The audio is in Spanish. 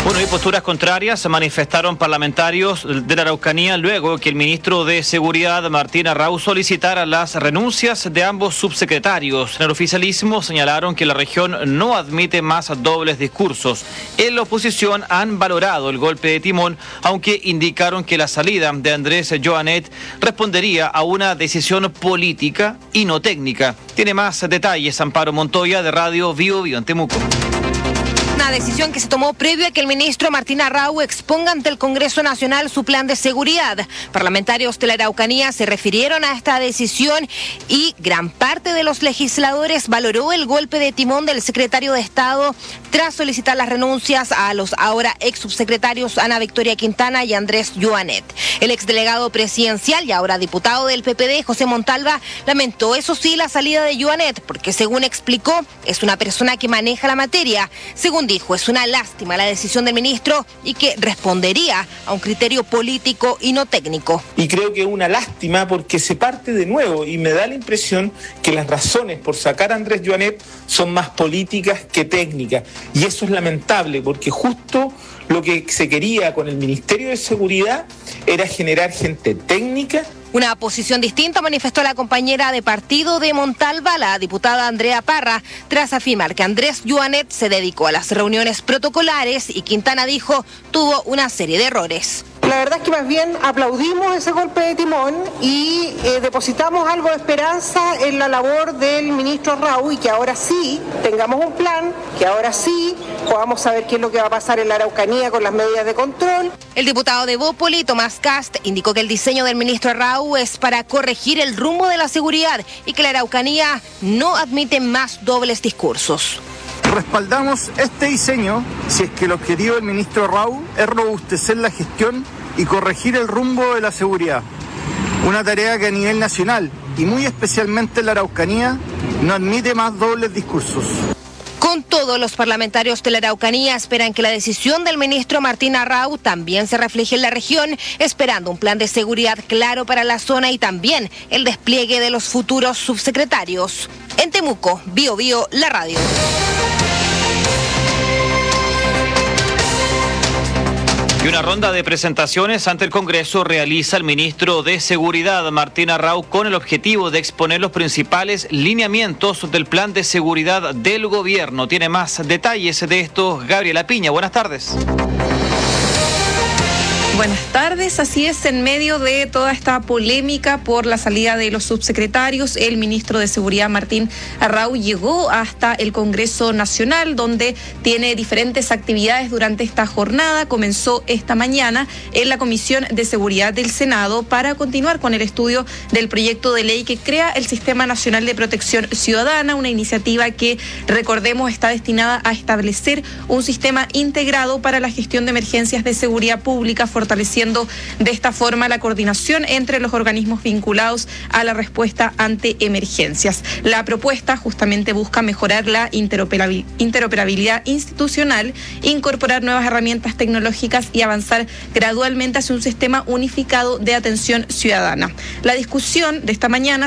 Bueno, y posturas contrarias se manifestaron parlamentarios de la Araucanía luego que el ministro de Seguridad, Martín Arrau, solicitara las renuncias de ambos subsecretarios. En el oficialismo señalaron que la región no admite más dobles discursos. En la oposición han valorado el golpe de timón, aunque indicaron que la salida de Andrés Joanet respondería a una decisión política y no técnica. Tiene más detalles Amparo Montoya de Radio Bio Bio en Temuco. Una decisión que se tomó previo a que el ministro Martín Arrau exponga ante el Congreso Nacional su plan de seguridad. Parlamentarios de la Araucanía se refirieron a esta decisión y gran parte de los legisladores valoró el golpe de timón del secretario de Estado tras solicitar las renuncias a los ahora ex subsecretarios Ana Victoria Quintana y Andrés Joanet. El exdelegado presidencial y ahora diputado del PPD, José Montalva, lamentó eso sí la salida de Joanet porque, según explicó, es una persona que maneja la materia. Según dijo, es una lástima la decisión del ministro y que respondería a un criterio político y no técnico. Y creo que es una lástima porque se parte de nuevo y me da la impresión que las razones por sacar a Andrés Joanet son más políticas que técnicas. Y eso es lamentable porque justo lo que se quería con el Ministerio de Seguridad era generar gente técnica. Una posición distinta manifestó la compañera de partido de Montalva, la diputada Andrea Parra, tras afirmar que Andrés Joanet se dedicó a las reuniones protocolares y Quintana dijo tuvo una serie de errores. La verdad es que más bien aplaudimos ese golpe de timón y depositamos algo de esperanza en la labor del ministro Arrau y que ahora sí tengamos un plan, que ahora sí podamos saber qué es lo que va a pasar en la Araucanía con las medidas de control. El diputado de Bópoli, Tomás Cast, indicó que el diseño del ministro Arrau es para corregir el rumbo de la seguridad y que la Araucanía no admite más dobles discursos. Respaldamos este diseño si es que el objetivo del ministro Arrau es robustecer la gestión y corregir el rumbo de la seguridad. Una tarea que a nivel nacional y muy especialmente en la Araucanía no admite más dobles discursos. Con todo, los parlamentarios de la Araucanía esperan que la decisión del ministro Martín Arrau también se refleje en la región, esperando un plan de seguridad claro para la zona y también el despliegue de los futuros subsecretarios. En Temuco, Bio Bio, la radio. Y una ronda de presentaciones ante el Congreso realiza el ministro de Seguridad, Martín Arrau, con el objetivo de exponer los principales lineamientos del plan de seguridad del gobierno. Tiene más detalles de esto Gabriela Piña. Buenas tardes. Buenas tardes, así es, en medio de toda esta polémica por la salida de los subsecretarios, el ministro de Seguridad Martín Arrau llegó hasta el Congreso Nacional, donde tiene diferentes actividades durante esta jornada. Comenzó esta mañana en la Comisión de Seguridad del Senado para continuar con el estudio del proyecto de ley que crea el Sistema Nacional de Protección Ciudadana, una iniciativa que, recordemos, está destinada a establecer un sistema integrado para la gestión de emergencias de seguridad pública, fortaleciendo de esta forma la coordinación entre los organismos vinculados a la respuesta ante emergencias. La propuesta justamente busca mejorar la interoperabilidad institucional, incorporar nuevas herramientas tecnológicas y avanzar gradualmente hacia un sistema unificado de atención ciudadana. La discusión de esta mañana